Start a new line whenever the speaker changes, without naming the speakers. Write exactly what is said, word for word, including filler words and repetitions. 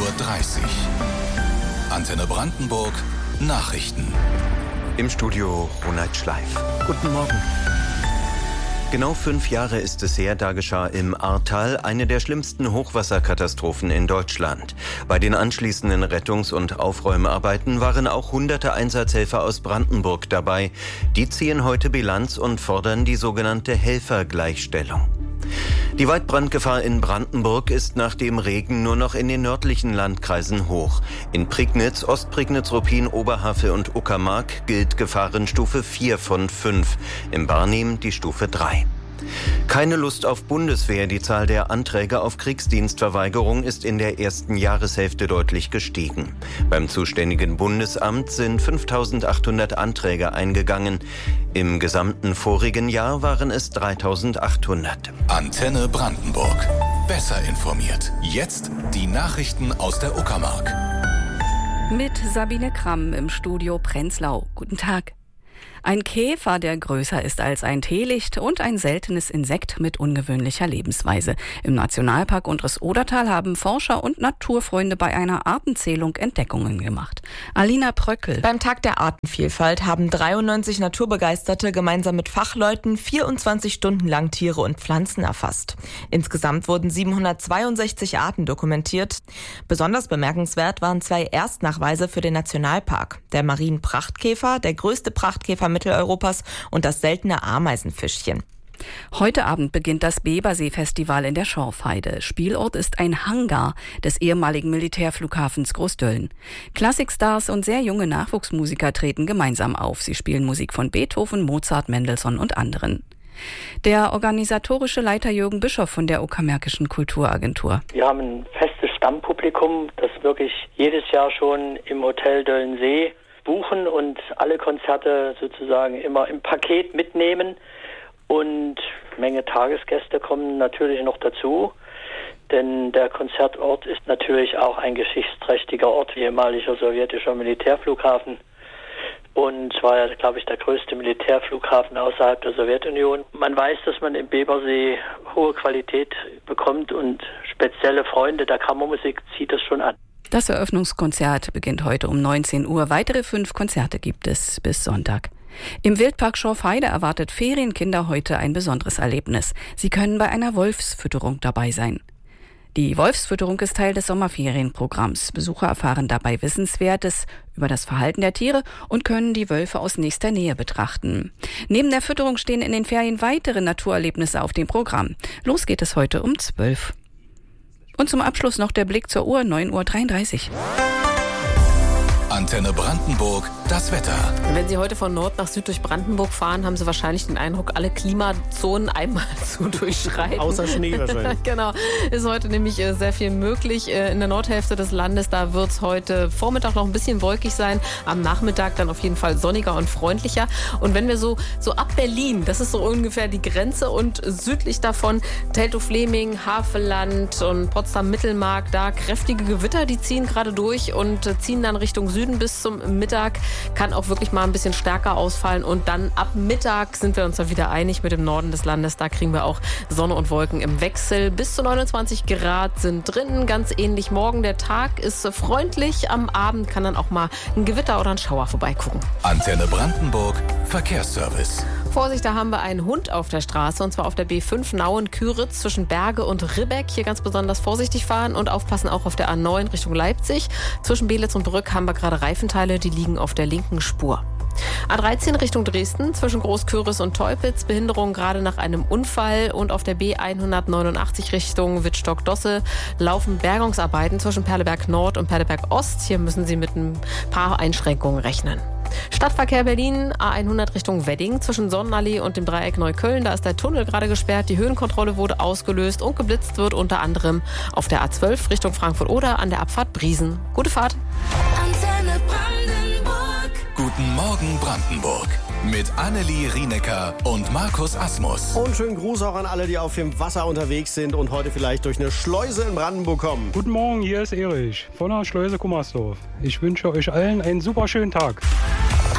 Uhr dreißig. Antenne Brandenburg, Nachrichten.
Im Studio Ronald Schleif. Guten Morgen. Genau fünf Jahre ist es her, da geschah im Ahrtal eine der schlimmsten Hochwasserkatastrophen in Deutschland. Bei den anschließenden Rettungs- und Aufräumarbeiten waren auch hunderte Einsatzhelfer aus Brandenburg dabei. Die ziehen heute Bilanz und fordern die sogenannte Helfergleichstellung. Die Waldbrandgefahr in Brandenburg ist nach dem Regen nur noch in den nördlichen Landkreisen hoch. In Prignitz, Ostprignitz, Ruppin, Oberhavel und Uckermark gilt Gefahrenstufe vier von fünf. Im Barnim die Stufe drei. Keine Lust auf Bundeswehr. Die Zahl der Anträge auf Kriegsdienstverweigerung ist in der ersten Jahreshälfte deutlich gestiegen. Beim zuständigen Bundesamt sind fünftausendachthundert Anträge eingegangen. Im gesamten vorigen Jahr waren es dreitausendachthundert.
Antenne Brandenburg. Besser informiert. Jetzt die Nachrichten aus der Uckermark.
Mit Sabine Kramm im Studio Prenzlau. Guten Tag. Ein Käfer, der größer ist als ein Teelicht, und ein seltenes Insekt mit ungewöhnlicher Lebensweise. Im Nationalpark Unteres-Odertal haben Forscher und Naturfreunde bei einer Artenzählung Entdeckungen gemacht. Alina Pröckel.
Beim Tag der Artenvielfalt haben dreiundneunzig Naturbegeisterte gemeinsam mit Fachleuten vierundzwanzig Stunden lang Tiere und Pflanzen erfasst. Insgesamt wurden siebenhundertzweiundsechzig Arten dokumentiert. Besonders bemerkenswert waren zwei Erstnachweise für den Nationalpark. Der Marienprachtkäfer, der größte Prachtkäfer Mitteleuropas, und das seltene Ameisenfischchen.
Heute Abend beginnt das Bebersee-Festival in der Schorfheide. Spielort ist ein Hangar des ehemaligen Militärflughafens Großdölln. Klassikstars und sehr junge Nachwuchsmusiker treten gemeinsam auf. Sie spielen Musik von Beethoven, Mozart, Mendelssohn und anderen. Der organisatorische Leiter Jürgen Bischoff von der Uckermärkischen Kulturagentur.
Wir haben ein festes Stammpublikum, das wirklich jedes Jahr schon im Hotel Döllensee buchen und alle Konzerte sozusagen immer im Paket mitnehmen, und Menge Tagesgäste kommen natürlich noch dazu, denn der Konzertort ist natürlich auch ein geschichtsträchtiger Ort, ehemaliger sowjetischer Militärflughafen, und war ja, glaube ich, der größte Militärflughafen außerhalb der Sowjetunion. Man weiß, dass man im Bebersee hohe Qualität bekommt, und spezielle Freunde der Kammermusik zieht das schon an.
Das Eröffnungskonzert beginnt heute um neunzehn Uhr. Weitere fünf Konzerte gibt es bis Sonntag. Im Wildpark Schorfheide erwartet Ferienkinder heute ein besonderes Erlebnis. Sie können bei einer Wolfsfütterung dabei sein. Die Wolfsfütterung ist Teil des Sommerferienprogramms. Besucher erfahren dabei Wissenswertes über das Verhalten der Tiere und können die Wölfe aus nächster Nähe betrachten. Neben der Fütterung stehen in den Ferien weitere Naturerlebnisse auf dem Programm. Los geht es heute um zwölf. Und zum Abschluss noch der Blick zur Uhr, neun Uhr dreiunddreißig.
Antenne Brandenburg, das Wetter.
Wenn Sie heute von Nord nach Süd durch Brandenburg fahren, haben Sie wahrscheinlich den Eindruck, alle Klimazonen einmal zu durchschreiten.
Außer Schnee wahrscheinlich.
Genau, ist heute nämlich sehr viel möglich. In der Nordhälfte des Landes, da wird es heute Vormittag noch ein bisschen wolkig sein. Am Nachmittag dann auf jeden Fall sonniger und freundlicher. Und wenn wir so, so ab Berlin, das ist so ungefähr die Grenze, und südlich davon Teltow-Fleming, Havelland und Potsdam-Mittelmark, da kräftige Gewitter, die ziehen gerade durch und ziehen dann Richtung Süden bis zum Mittag, kann auch wirklich mal ein bisschen stärker ausfallen, und dann ab Mittag sind wir uns da wieder einig mit dem Norden des Landes. Da kriegen wir auch Sonne und Wolken im Wechsel. Bis zu neunundzwanzig Grad sind drin, ganz ähnlich morgen. Der Tag ist freundlich, am Abend kann dann auch mal ein Gewitter oder ein Schauer vorbeigucken.
Antenne Brandenburg, Verkehrsservice.
Vorsicht, da haben wir einen Hund auf der Straße, und zwar auf der B fünf Nauen-Küritz zwischen Berge und Ribbeck. Hier ganz besonders vorsichtig fahren und aufpassen, auch auf der A neun Richtung Leipzig. Zwischen Belitz und Brück haben wir gerade Reifenteile, die liegen auf der linken Spur. A dreizehn Richtung Dresden, zwischen Großküritz und Teupitz, Behinderung gerade nach einem Unfall, und auf der B hundertneunundachtzig Richtung Wittstock-Dosse laufen Bergungsarbeiten zwischen Perleberg Nord und Perleberg Ost. Hier müssen Sie mit ein paar Einschränkungen rechnen. Stadtverkehr Berlin, A hundert Richtung Wedding, zwischen Sonnenallee und dem Dreieck Neukölln. Da ist der Tunnel gerade gesperrt, die Höhenkontrolle wurde ausgelöst, und geblitzt wird unter anderem auf der A zwölf Richtung Frankfurt-Oder an der Abfahrt Briesen. Gute Fahrt.
Antenne Brandenburg. Guten Morgen Brandenburg. Mit Annelie Rienecker und Markus Asmus.
Und schönen Gruß auch an alle, die auf dem Wasser unterwegs sind und heute vielleicht durch eine Schleuse in Brandenburg kommen.
Guten Morgen, hier ist Erich von der Schleuse Kummersdorf. Ich wünsche euch allen einen super schönen Tag.